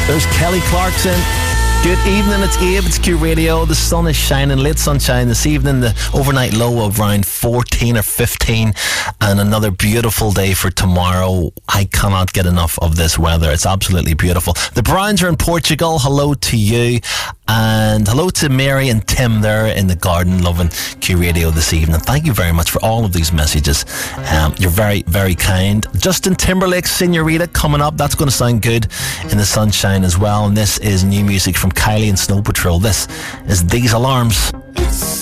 There's Kelly Clarkson. Good evening, it's Abe, it's Q Radio. The sun is shining, late sunshine this evening. The overnight low of around 14 or 15, and another beautiful day for tomorrow. I cannot get enough of this weather. It's absolutely beautiful. The Browns are in Portugal. Hello to you, and hello to Mary and Tim there in the garden, loving Q Radio this evening. Thank you very much for all of these messages. You're very, very kind. Justin Timberlake's Senorita coming up. That's going to sound good in the sunshine as well. And this is new music from Kylie and Snow Patrol. This is These Alarms.